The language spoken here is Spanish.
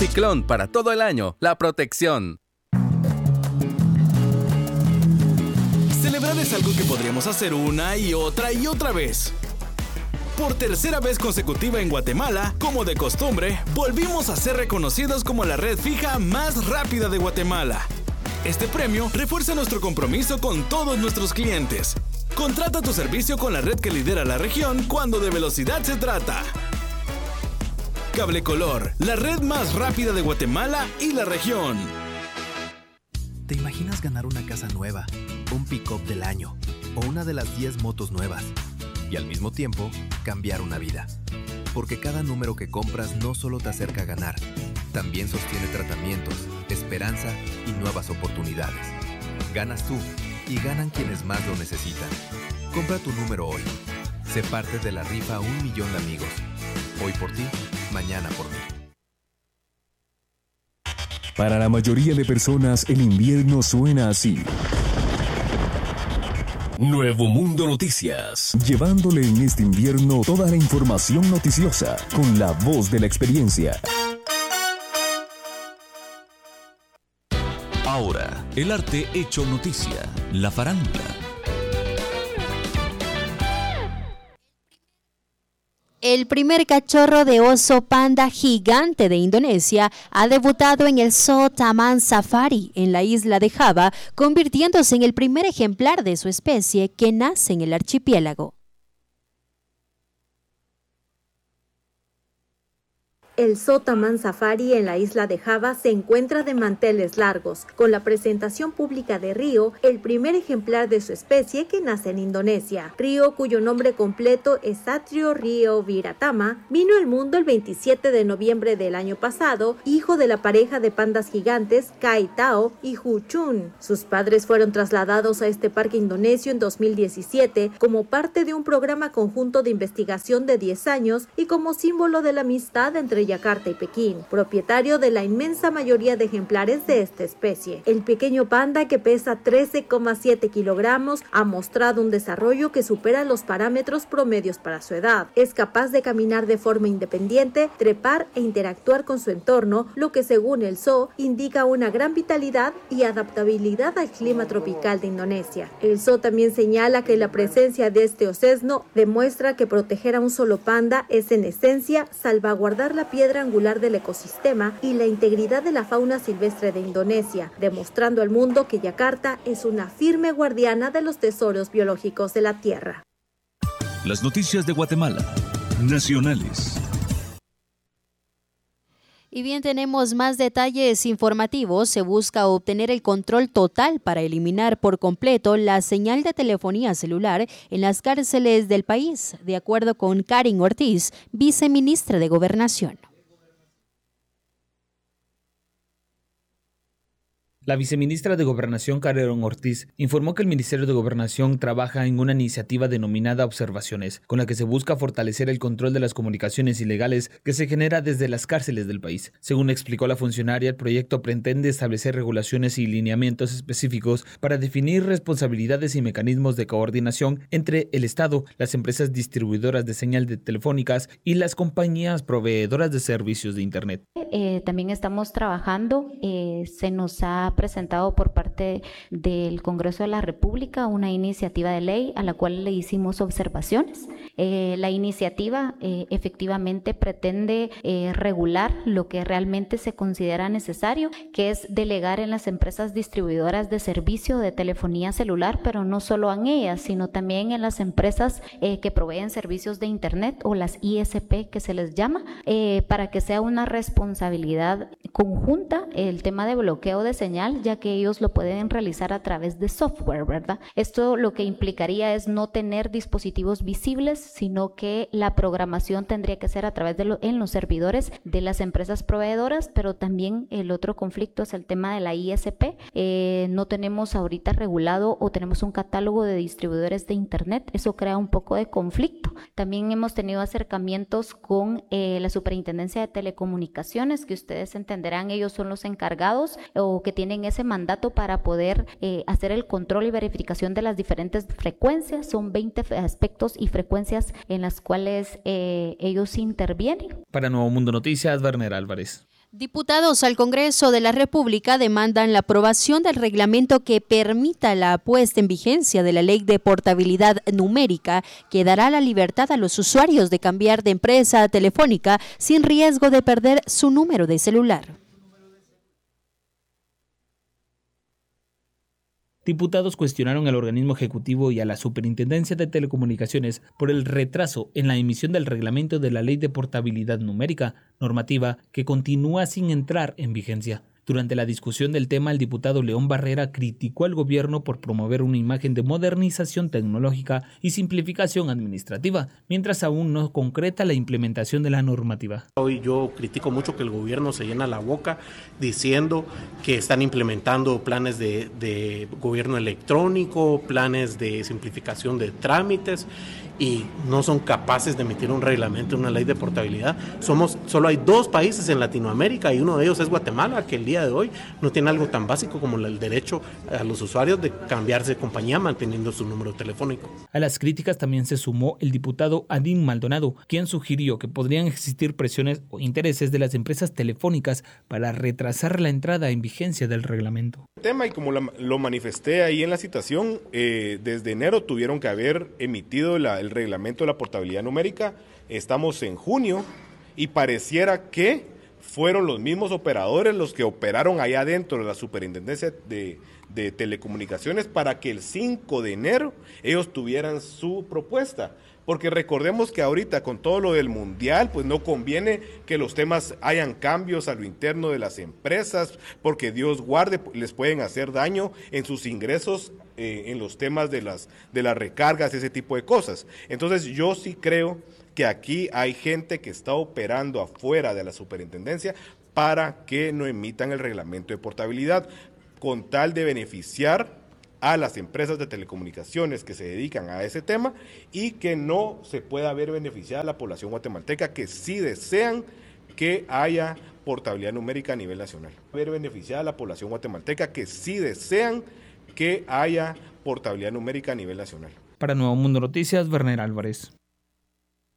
Ciclón, para todo el año, la protección. Celebrar es algo que podríamos hacer una y otra vez. Por tercera vez consecutiva en Guatemala, como de costumbre, volvimos a ser reconocidos como la red fija más rápida de Guatemala. Este premio refuerza nuestro compromiso con todos nuestros clientes. Contrata tu servicio con la red que lidera la región cuando de velocidad se trata. Cablecolor, la red más rápida de Guatemala y la región. ¿Te imaginas ganar una casa nueva, un pick-up del año o una de las 10 motos nuevas? Y al mismo tiempo, cambiar una vida. Porque cada número que compras no solo te acerca a ganar, también sostiene tratamientos, esperanza y nuevas oportunidades. Ganas tú y ganan quienes más lo necesitan. Compra tu número hoy. Sé parte de la rifa 1 millón de amigos. Hoy por ti, mañana por mí. Para la mayoría de personas, el invierno suena así. Nuevo Mundo Noticias. Llevándole en este invierno toda la información noticiosa con la voz de la experiencia. Ahora, el arte hecho noticia, la farándula. El primer cachorro de oso panda gigante de Indonesia ha debutado en el Zoo Taman Safari en la isla de Java, convirtiéndose en el primer ejemplar de su especie que nace en el archipiélago. El Zoo Taman Safari en la isla de Java se encuentra de manteles largos, con la presentación pública de Rio, el primer ejemplar de su especie que nace en Indonesia. Rio, cuyo nombre completo es Satrio Rio Viratama, vino al mundo el 27 de noviembre del año pasado, hijo de la pareja de pandas gigantes Kai Tao y Hu Chun. Sus padres fueron trasladados a este parque indonesio en 2017 como parte de un programa conjunto de investigación de 10 años y como símbolo de la amistad entre Yakarta y Pekín, propietario de la inmensa mayoría de ejemplares de esta especie. El pequeño panda, que pesa 13,7 kilogramos, ha mostrado un desarrollo que supera los parámetros promedios para su edad. Es capaz de caminar de forma independiente, trepar e interactuar con su entorno, lo que según el zoo indica una gran vitalidad y adaptabilidad al clima tropical de Indonesia. El zoo también señala que la presencia de este osesno demuestra que proteger a un solo panda es en esencia salvaguardar la piedra angular del ecosistema y la integridad de la fauna silvestre de Indonesia, demostrando al mundo que Yakarta es una firme guardiana de los tesoros biológicos de la tierra. Las noticias de Guatemala, nacionales. Y bien, tenemos más detalles informativos. Se busca obtener el control total para eliminar por completo la señal de telefonía celular en las cárceles del país, de acuerdo con Karen Ortiz, viceministra de Gobernación. La viceministra de Gobernación, Karen Ortiz, informó que el Ministerio de Gobernación trabaja en una iniciativa denominada Observaciones, con la que se busca fortalecer el control de las comunicaciones ilegales que se genera desde las cárceles del país. Según explicó la funcionaria, el proyecto pretende establecer regulaciones y lineamientos específicos para definir responsabilidades y mecanismos de coordinación entre el Estado, las empresas distribuidoras de señal de telefónicas y las compañías proveedoras de servicios de Internet. También estamos trabajando, se nos ha presentado por parte del Congreso de la República una iniciativa de ley a la cual le hicimos observaciones. La iniciativa efectivamente pretende regular lo que realmente se considera necesario, que es delegar en las empresas distribuidoras de servicio de telefonía celular, pero no solo en ellas, sino también en las empresas que proveen servicios de Internet o las ISP que se les llama, para que sea una responsabilidad conjunta el tema de bloqueo de señal, ya que ellos lo pueden realizar a través de software, ¿verdad? Esto lo que implicaría es no tener dispositivos visibles, sino que la programación tendría que ser a través de en los servidores de las empresas proveedoras, pero también el otro conflicto es el tema de la ISP. No tenemos ahorita regulado o tenemos un catálogo de distribuidores de Internet, eso crea un poco de conflicto. También hemos tenido acercamientos con la Superintendencia de Telecomunicaciones, que ustedes entenderán, ellos son los encargados o que tienen ese mandato para poder hacer el control y verificación de las diferentes frecuencias. Son 20 aspectos y frecuencias en las cuales ellos intervienen. Para Nuevo Mundo Noticias, Werner Álvarez. Diputados al Congreso de la República demandan la aprobación del reglamento que permita la puesta en vigencia de la Ley de Portabilidad Numérica, que dará la libertad a los usuarios de cambiar de empresa telefónica sin riesgo de perder su número de celular. Diputados cuestionaron al organismo ejecutivo y a la Superintendencia de Telecomunicaciones por el retraso en la emisión del reglamento de la Ley de Portabilidad Numérica, normativa que continúa sin entrar en vigencia. Durante la discusión del tema, el diputado León Barrera criticó al gobierno por promover una imagen de modernización tecnológica y simplificación administrativa, mientras aún no concreta la implementación de la normativa. Hoy yo critico mucho que el gobierno se llena la boca diciendo que están implementando planes de gobierno electrónico, planes de simplificación de trámites, y no son capaces de emitir un reglamento, una ley de portabilidad. Solo hay 2 países en Latinoamérica y uno de ellos es Guatemala, que el día de hoy no tiene algo tan básico como el derecho a los usuarios de cambiarse de compañía manteniendo su número telefónico. A las críticas también se sumó el diputado Adín Maldonado, quien sugirió que podrían existir presiones o intereses de las empresas telefónicas para retrasar la entrada en vigencia del reglamento. Tema, y como lo manifesté ahí en la citación, desde enero tuvieron que haber emitido el reglamento de la portabilidad numérica. Estamos en junio y pareciera que fueron los mismos operadores los que operaron allá dentro de la Superintendencia de Telecomunicaciones para que el 5 de enero ellos tuvieran su propuesta. Porque recordemos que ahorita con todo lo del mundial, pues no conviene que los temas hayan cambios a lo interno de las empresas, porque Dios guarde, les pueden hacer daño en sus ingresos, en los temas de las recargas, ese tipo de cosas. Entonces yo sí creo que aquí hay gente que está operando afuera de la superintendencia para que no emitan el reglamento de portabilidad, con tal de beneficiar a las empresas de telecomunicaciones que se dedican a ese tema y que no se pueda ver beneficiada a la población guatemalteca que sí desean que haya portabilidad numérica a nivel nacional. Ver beneficiada a la población guatemalteca que sí desean que haya portabilidad numérica a nivel nacional. Para Nuevo Mundo Noticias, Werner Álvarez.